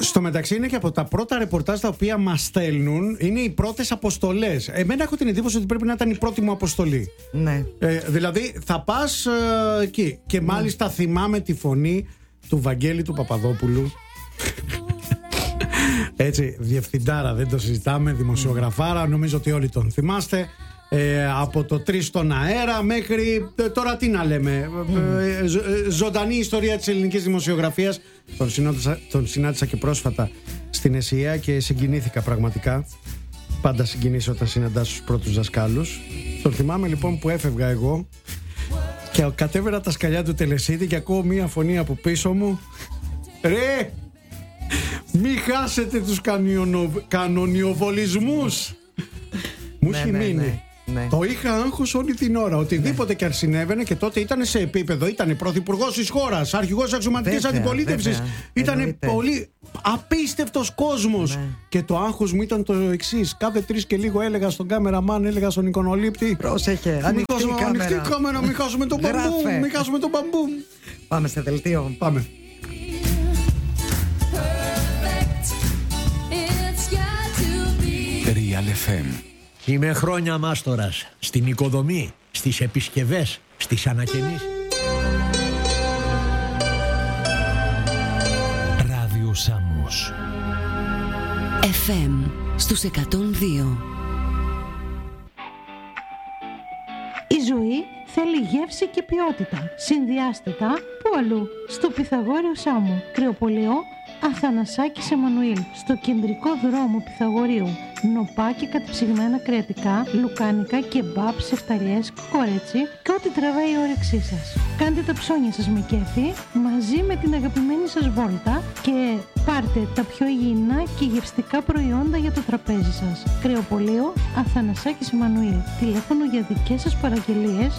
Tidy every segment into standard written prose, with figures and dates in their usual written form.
Στο μεταξύ είναι και από τα πρώτα ρεπορτάζ τα οποία μας στέλνουν, είναι οι πρώτες αποστολές. Εμένα έχω την εντύπωση ότι πρέπει να ήταν η πρώτη μου αποστολή. Ναι. Δηλαδή θα πας εκεί. Και μάλιστα θυμάμαι τη φωνή του Βαγγέλη του Παπαδόπουλου. Έτσι, διευθυντάρα, δεν το συζητάμε, δημοσιογραφάρα, νομίζω ότι όλοι τον θυμάστε. Από το 3 στον αέρα μέχρι τώρα τι να λέμε, ζωντανή ιστορία της ελληνικής δημοσιογραφίας. Τον συνάντησα και πρόσφατα στην ΕΣΥΑ και συγκινήθηκα πραγματικά. Πάντα συγκινήσω όταν συναντάς τους πρώτους δασκάλους. Τον θυμάμαι λοιπόν που έφευγα εγώ και κατέβαινα τα σκαλιά του Τελεσίδη και ακούω μία φωνή από πίσω μου: ρε, μη χάσετε τους κανονιοβολισμούς. Μου έχει μείνει. Ναι. Το είχα άγχος όλη την ώρα. Οτιδήποτε και αν συνέβαινε, και τότε ήταν σε επίπεδο, ήταν πρωθυπουργός της χώρας, αρχηγός αξιωματικής αντιπολίτευσης. Ήταν πολύ απίστευτος κόσμος. Ναι. Και το άγχος μου ήταν το εξής. Κάθε 3 και λίγο έλεγα στον κάμεραμαν, έλεγα στον εικονολήπτη: πρόσεχε, ανοιχτή κάμερα, μην χάσουμε τον μπαμπού. Μην χάσουμε τον μπαμπού. Πάμε σε δελτίο. Πάμε. Real FM. Είμαι χρόνια μάστορας στην οικοδομή, στις επισκευές, στις ανακαινήσεις. Ράδιο Σάμμος. FM στους 102. Η ζωή θέλει γεύση και ποιότητα. Συνδυάστε τα που αλλού. Στο Πυθαγόριο Σάμου, Κρεοπολείο, Αθανασάκης Εμμανουήλ, στο κεντρικό δρόμο Πυθαγορείου. Νοπά και κατεψυγμένα κρεατικά, λουκάνικα, κεμπάπ, σεφταλιές, κορέτσι και ό,τι τραβάει η όρεξή σας. Κάντε τα ψώνια σας με κέφι μαζί με την αγαπημένη σας βόλτα και πάρτε τα πιο υγιεινά και γευστικά προϊόντα για το τραπέζι σας. Κρεοπολείο Αθανασάκης Εμμανουήλ. Τηλέφωνο για δικές σας παραγγελίες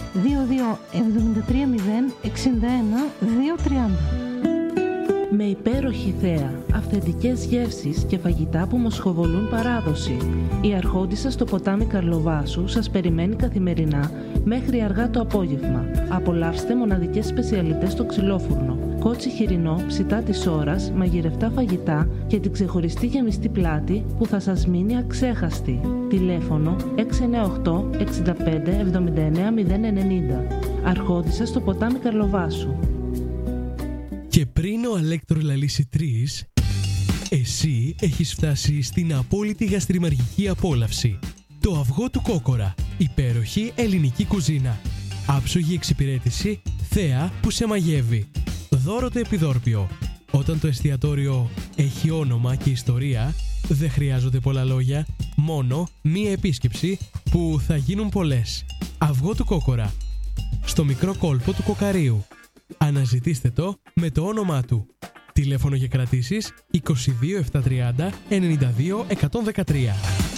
22 73 0 61 230. Με υπέροχη θέα, αυθεντικές γεύσεις και φαγητά που μοσχοβολούν παράδοση. Η Αρχόντισσα στο ποτάμι Καρλοβάσου σας περιμένει καθημερινά μέχρι αργά το απόγευμα. Απολαύστε μοναδικές σπεσιαλιτές στο ξυλόφουρνο. Κότσι χοιρινό, ψητά της ώρας, μαγειρευτά φαγητά και την ξεχωριστή γεμιστή πλάτη που θα σας μείνει αξέχαστη. Τηλέφωνο 698 65 79 090. Αρχόντισσα στο ποτάμι Καρλοβάσου. Και πριν ο Αλέκτρο λαλήσει 3, εσύ έχεις φτάσει στην απόλυτη γαστριμαργική απόλαυση. Το αυγό του Κόκορα, υπέροχη ελληνική κουζίνα. Άψογη εξυπηρέτηση, θέα που σε μαγεύει. Δώρο το επιδόρπιο. Όταν το εστιατόριο έχει όνομα και ιστορία, δεν χρειάζονται πολλά λόγια, μόνο μία επίσκεψη που θα γίνουν πολλές. Αυγό του Κόκορα, στο μικρό κόλπο του Κοκαρίου. Αναζητήστε το με το όνομά του. Τηλέφωνο για κρατήσεις 22 730 92 113.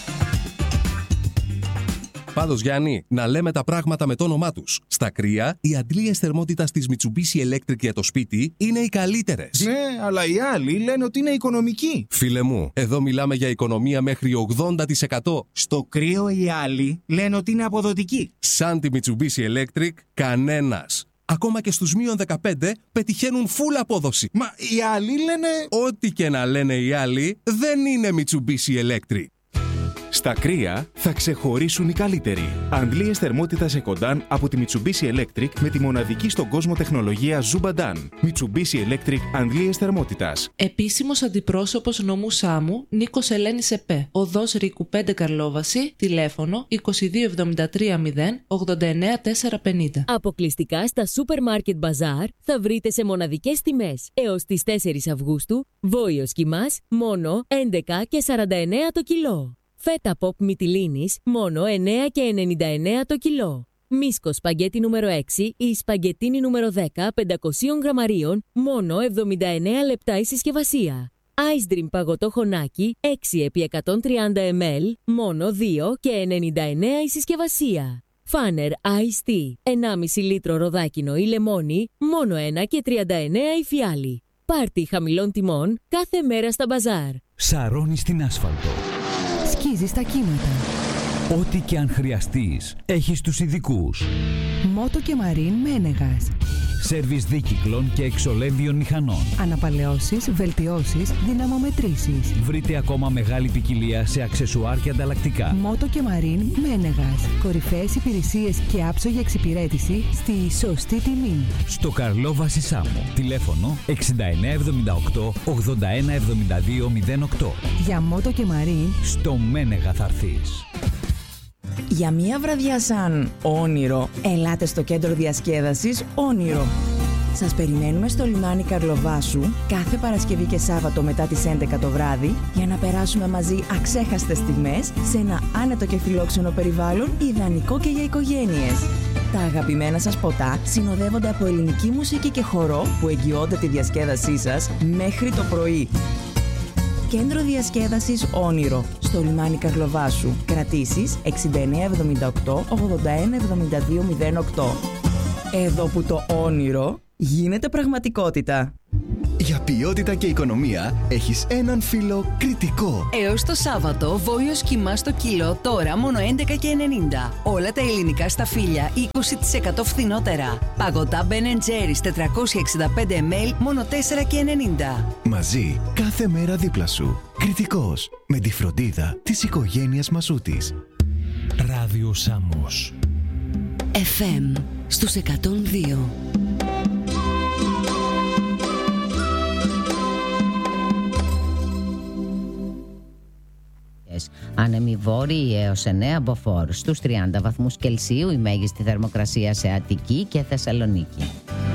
Πάντως Γιάννη, να λέμε τα πράγματα με το όνομά τους. Στα κρύα, οι αντλίες θερμότητας της Mitsubishi Electric για το σπίτι είναι οι καλύτερες. Ναι, αλλά οι άλλοι λένε ότι είναι οικονομικοί. Φίλε μου, εδώ μιλάμε για οικονομία μέχρι 80%. Στο κρύο οι άλλοι λένε ότι είναι αποδοτικοί. Σαν τη Mitsubishi Electric, κανένας. Ακόμα και στους μείον 15 πετυχαίνουν full απόδοση. Μα οι άλλοι λένε... Ό,τι και να λένε οι άλλοι, δεν είναι Mitsubishi Electric. Στα κρύα θα ξεχωρίσουν οι καλύτεροι. Αντλίες θερμότητας Ecodan από τη Mitsubishi Electric με τη μοναδική στον κόσμο τεχνολογία Zubadan. Mitsubishi Electric αντλίες θερμότητας. Επίσημος αντιπρόσωπος νομού Σάμου, Νίκος Ελένης ΕΠΕ. Οδός Ρίκου 5 Καρλόβαση, τηλέφωνο 22 73 0 89 450. Αποκλειστικά στα Supermarket Bazaar θα βρείτε σε μοναδικές τιμές έως τις 4 Αυγούστου βόηος κιμάς μόνο 11 και 49 το κιλό. Φέτα pop μυτιλίνης μόνο 9 και 99 το κιλό. Μίσκο σπαγκέτι νούμερο 6 ή σπαγκετίνι νούμερο 10 500 γραμμαρίων μόνο 79 λεπτά η συσκευασία. Ice Dream παγωτό χωνάκι 6 επί 130 ml μόνο 2 και 99 η συσκευασία. Φάνερ Ice Tea 1,5 λίτρο ροδάκινο ή λεμόνι μόνο 1 και 39 η φιάλη. Πάρτι χαμηλών τιμών κάθε μέρα στα μπαζάρ. Σαρώνει στην άσφαλτο. Σκίζεις τα κύματα. Ό,τι και αν χρειαστείς, έχεις τους ειδικούς. Μότο και Μαρίν Μένεγας. Σέρβις δίκυκλων και εξολέμβιων μηχανών. Αναπαλαιώσεις, βελτιώσεις, δυναμομετρήσεις. Βρείτε ακόμα μεγάλη ποικιλία σε αξεσουάρ και ανταλλακτικά. Μότο και Μαρίν Μένεγας. Κορυφαίες υπηρεσίες και άψογη εξυπηρέτηση στη σωστή τιμή. Στο Καρλό Βασισάμου. Τηλέφωνο 6978 8172 08. Για Μότο και Μαρίν στο Μένεγα θα έρθεις. Για μία βραδιά σαν όνειρο, ελάτε στο κέντρο διασκέδασης Όνειρο. Σας περιμένουμε στο λιμάνι Καρλοβάσου κάθε Παρασκευή και Σάββατο μετά τις 11 το βράδυ για να περάσουμε μαζί αξέχαστες στιγμές σε ένα άνετο και φιλόξενο περιβάλλον ιδανικό και για οικογένειες. Τα αγαπημένα σας ποτά συνοδεύονται από ελληνική μουσική και χορό που εγγυώνται τη διασκέδασή σας μέχρι το πρωί. Κέντρο διασκέδασης Όνειρο, στο λιμάνι Καρλοβάσου. Κρατήσεις 6978 8172 08. Εδώ που το όνειρο γίνεται πραγματικότητα. Για ποιότητα και οικονομία έχεις έναν φίλο Κρητικό. Έως το Σάββατο, βόλιος κιμά στο κιλό, τώρα μόνο 11,90. Όλα τα ελληνικά σταφύλια 20% φθηνότερα. Παγωτά Ben & Jerry's 465 ml, μόνο 4,90. Μαζί, κάθε μέρα δίπλα σου. Κρητικός, με τη φροντίδα της οικογένειας Μασούτης. Ράδιο Σάμος. FM στους 102. Άνεμοι βόρειοι έως 9 μποφόρ. Στους 30 βαθμούς Κελσίου η μέγιστη θερμοκρασία σε Αττική και Θεσσαλονίκη.